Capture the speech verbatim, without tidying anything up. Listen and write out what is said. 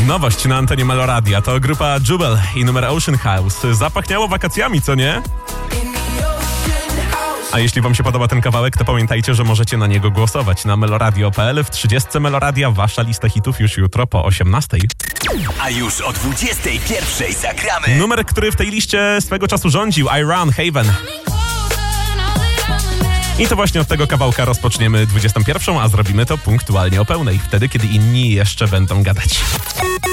Nowość na antenie Meloradia to grupa Jubel i numer Ocean House. Zapachniało wakacjami, co nie? A jeśli wam się podoba ten kawałek, to pamiętajcie, że możecie na niego głosować na meloradio kropka p l. W trzydziestce Meloradia wasza lista hitów już jutro po osiemnastej. A już o dwudziestej pierwszej zagramy Numer, który w tej liście swego czasu rządził, I Run, Haven. I to właśnie od tego kawałka rozpoczniemy dwudziestą pierwszą, a zrobimy to punktualnie o pełnej, wtedy kiedy inni jeszcze będą gadać.